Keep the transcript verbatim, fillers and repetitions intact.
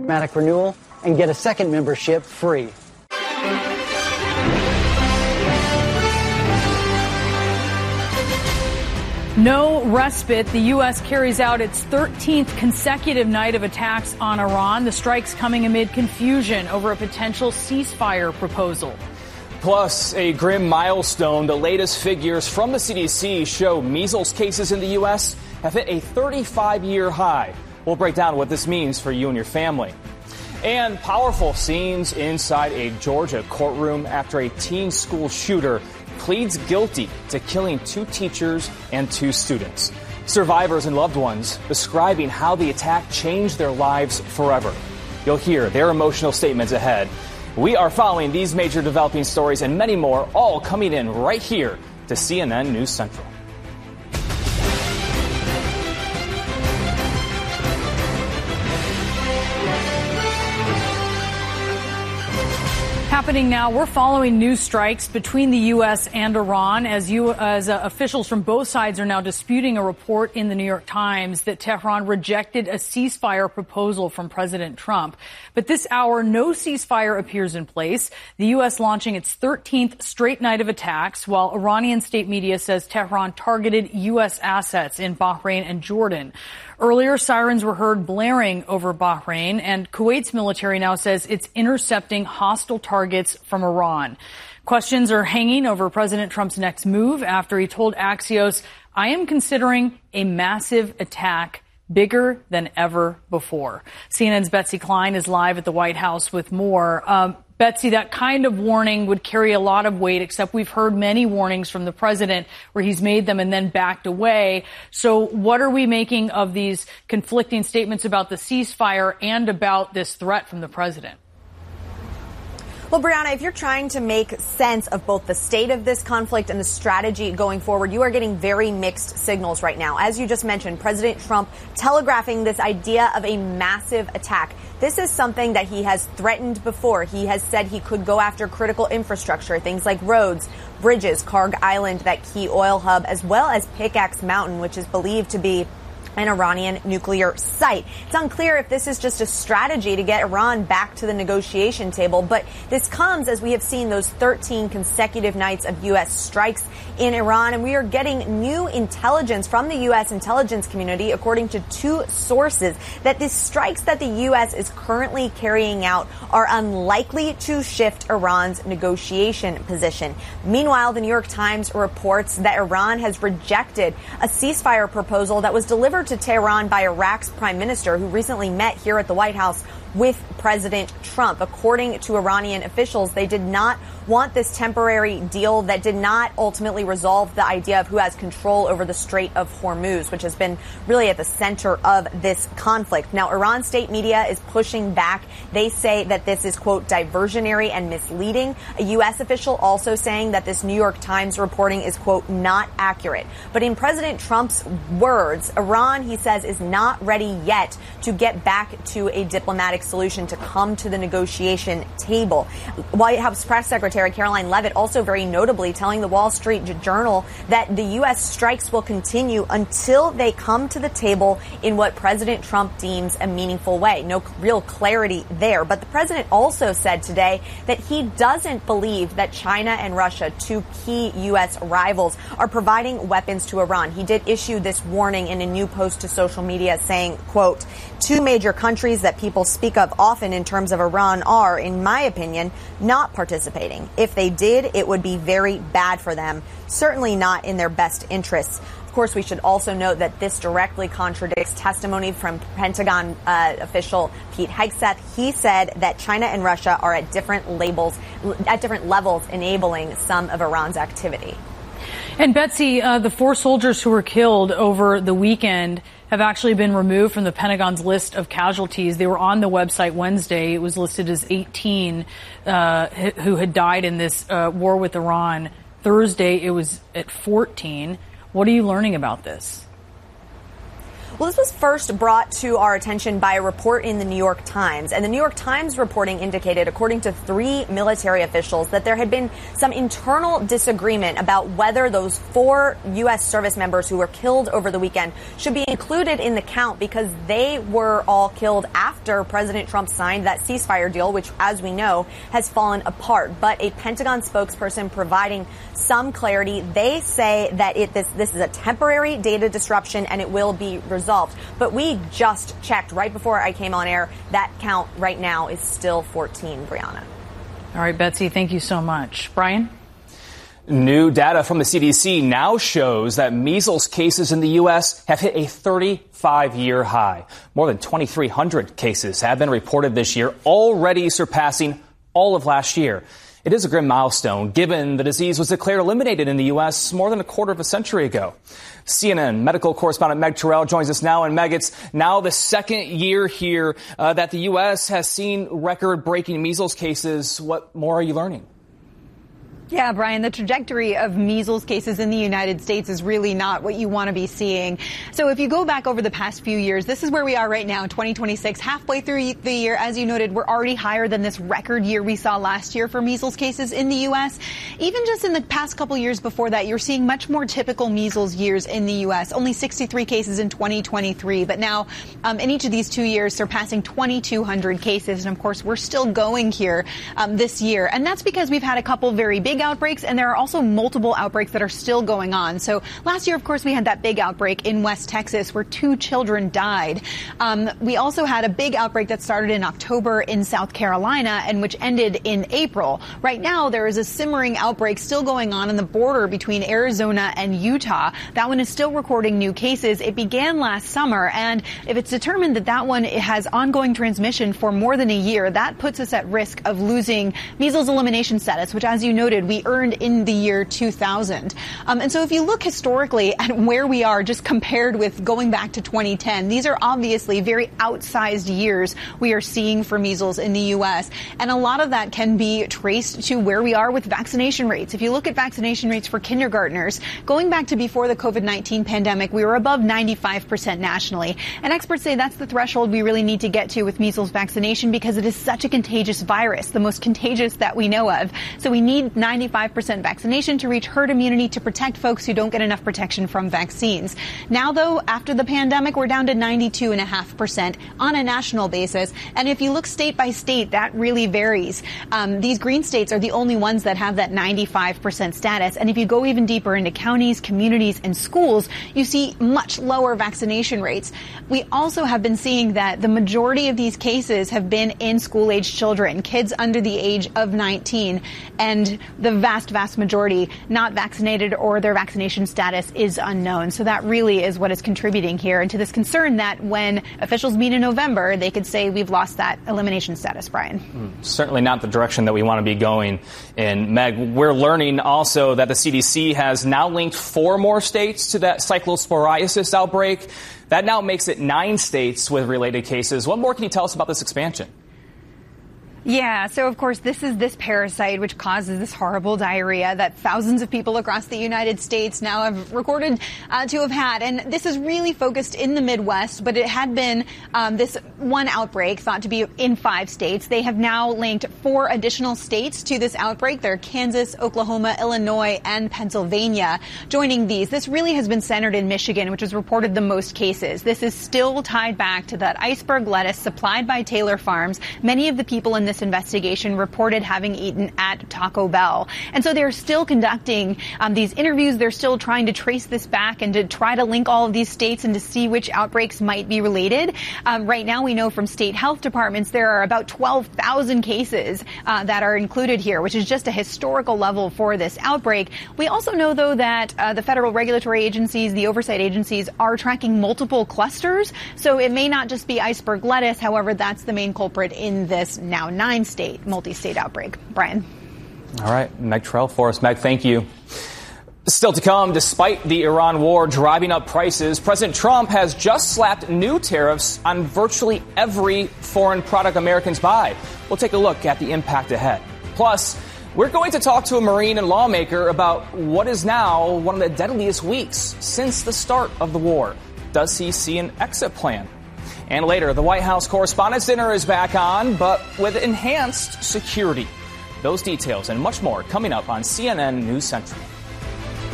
automatic renewal and get a second membership free. No respite. The U S carries out its thirteenth consecutive night of attacks on Iran. The strikes coming amid confusion over a potential ceasefire proposal. Plus, a grim milestone. The latest figures from the C D C show measles cases in the U S have hit a thirty-five-year high. We'll break down what this means for you and your family. And powerful scenes inside a Georgia courtroom after a teen school shooter pleads guilty to killing two teachers and two students. Survivors and loved ones describing how the attack changed their lives forever. You'll hear their emotional statements ahead. We are following these major developing stories and many more, all coming in right here to C N N News Central. Happening now, we're following new strikes between the U S and Iran as you, as uh, officials from both sides are now disputing a report in the New York Times that Tehran rejected a ceasefire proposal from President Trump. But this hour, no ceasefire appears in place. The U S launching its thirteenth straight night of attacks, while Iranian state media says Tehran targeted U S assets in Bahrain and Jordan. Earlier, sirens were heard blaring over Bahrain, and Kuwait's military now says it's intercepting hostile targets from Iran. Questions are hanging over President Trump's next move after he told Axios, "I am considering a massive attack bigger than ever before." C N N's Betsy Klein is live at the White House with more. Um, Betsy, that kind of warning would carry a lot of weight, except we've heard many warnings from the president where he's made them and then backed away. So what are we making of these conflicting statements about the ceasefire and about this threat from the president? Well, Brianna, if you're trying to make sense of both the state of this conflict and the strategy going forward, you are getting very mixed signals right now. As you just mentioned, President Trump telegraphing this idea of a massive attack. This is something that he has threatened before. He has said he could go after critical infrastructure, things like roads, bridges, Karg Island, that key oil hub, as well as Pickaxe Mountain, which is believed to be an Iranian nuclear site. It's unclear if this is just a strategy to get Iran back to the negotiation table, but this comes as we have seen those thirteen consecutive nights of U S strikes in Iran, and we are getting new intelligence from the U S intelligence community, according to two sources, that the strikes that the U S is currently carrying out are unlikely to shift Iran's negotiation position. Meanwhile, the New York Times reports that Iran has rejected a ceasefire proposal that was delivered to Tehran by Iraq's prime minister, who recently met here at the White House with President Trump. According to Iranian officials, they did not want this temporary deal that did not ultimately resolve the idea of who has control over the Strait of Hormuz, which has been really at the center of this conflict. Now, Iran state media is pushing back. They say that this is, quote, diversionary and misleading. A U S official also saying that this New York Times reporting is, quote, not accurate. But in President Trump's words, Iran, he says, is not ready yet to get back to a diplomatic solution to come to the negotiation table. White House Press Secretary Caroline Leavitt also very notably telling the Wall Street Journal that the U S strikes will continue until they come to the table in what President Trump deems a meaningful way. No real clarity there. But the president also said today that he doesn't believe that China and Russia, two key U S rivals, are providing weapons to Iran. He did issue this warning in a new post to social media saying, quote, two major countries that people speak of often in terms of Iran are, in my opinion, not participating. If they did, it would be very bad for them, certainly not in their best interests. Of course, we should also note that this directly contradicts testimony from Pentagon uh, official Pete Hegseth. He said that China and Russia are at different labels, at different levels, enabling some of Iran's activity. And Betsy, uh, the four soldiers who were killed over the weekend have actually been removed from the Pentagon's list of casualties. They were on the website Wednesday. It was listed as eighteen uh, who had died in this uh, war with Iran. Thursday, it was at fourteen. What are you learning about this? Well, this was first brought to our attention by a report in the New York Times. And the New York Times reporting indicated, according to three military officials, that there had been some internal disagreement about whether those four U S service members who were killed over the weekend should be included in the count because they were all killed after President Trump signed that ceasefire deal, which, as we know, has fallen apart. But a Pentagon spokesperson providing some clarity, they say that it, this, this is a temporary data disruption and it will be resolved. But we just checked right before I came on air. That count right now is still fourteen, Brianna. All right, Betsy, thank you so much. Brian? New data from the C D C now shows that measles cases in the U S have hit a thirty-five year high. More than twenty-three hundred cases have been reported this year, already surpassing all of last year. It is a grim milestone, given the disease was declared eliminated in the U S more than a quarter of a century ago. C N N medical correspondent Meg Terrell joins us now. And Meg, it's now the second year here uh, that the U S has seen record-breaking measles cases. What more are you learning? Yeah, Brian, the trajectory of measles cases in the United States is really not what you want to be seeing. So if you go back over the past few years, this is where we are right now, twenty twenty-six, halfway through the year. As you noted, we're already higher than this record year we saw last year for measles cases in the U S. Even just in the past couple years before that, you're seeing much more typical measles years in the U S. Only sixty-three cases in twenty twenty-three, but now um, in each of these two years surpassing twenty-two hundred cases. And of course, we're still going here um, this year. And that's because we've had a couple very big outbreaks, and there are also multiple outbreaks that are still going on. So last year, of course, we had that big outbreak in West Texas where two children died. Um, we also had a big outbreak that started in October in South Carolina and which ended in April. Right now, there is a simmering outbreak still going on in the border between Arizona and Utah. That one is still recording new cases. It began last summer, and if it's determined that that one has ongoing transmission for more than a year, that puts us at risk of losing measles elimination status, which, as you noted, we earned in the year two thousand. Um, and so if you look historically at where we are just compared with going back to twenty ten, these are obviously very outsized years we are seeing for measles in the U S. And a lot of that can be traced to where we are with vaccination rates. If you look at vaccination rates for kindergartners, going back to before the COVID nineteen pandemic, we were above ninety-five percent nationally. And experts say that's the threshold we really need to get to with measles vaccination because it is such a contagious virus, the most contagious that we know of. So we need ninety-five percent vaccination to reach herd immunity to protect folks who don't get enough protection from vaccines. Now, though, after the pandemic, we're down to ninety-two point five percent on a national basis. And if you look state by state, that really varies. Um, these green states are the only ones that have that ninety-five percent status. And if you go even deeper into counties, communities, and schools, you see much lower vaccination rates. We also have been seeing that the majority of these cases have been in school-age children, kids under the age of nineteen, and the vast, vast majority not vaccinated or their vaccination status is unknown. So that really is what is contributing here and to this concern that when officials meet in November, they could say we've lost that elimination status, Brian. Mm, certainly not the direction that we want to be going in. Meg, we're learning also that the C D C has now linked four more states to that cyclosporiasis outbreak. That now makes it nine states with related cases. What more can you tell us about this expansion? Yeah, so of course this is this parasite which causes this horrible diarrhea that thousands of people across the United States now have recorded uh, to have had. And this is really focused in the Midwest, but it had been um, this one outbreak thought to be in five states. They have now linked four additional states to this outbreak. They're Kansas, Oklahoma, Illinois, and Pennsylvania joining these. This really has been centered in Michigan, which has reported the most cases. This is still tied back to that iceberg lettuce supplied by Taylor Farms. Many of the people in this investigation reported having eaten at Taco Bell. And so they're still conducting um, these interviews. They're still trying to trace this back and to try to link all of these states and to see which outbreaks might be related. Um, right now, we know from state health departments there are about twelve thousand cases uh, that are included here, which is just a historical level for this outbreak. We also know, though, that uh, the federal regulatory agencies, the oversight agencies, are tracking multiple clusters. So it may not just be iceberg lettuce. However, that's the main culprit in this now nine-state, multi-state outbreak. Brian. All right. Meg Terrell for us. Meg, thank you. Still to come, despite the Iran war driving up prices, President Trump has just slapped new tariffs on virtually every foreign product Americans buy. We'll take a look at the impact ahead. Plus, we're going to talk to a Marine and lawmaker about what is now one of the deadliest weeks since the start of the war. does he see an exit plan? And later, the White House Correspondents' Dinner is back on, but with enhanced security. Those details and much more coming up on C N N News Central.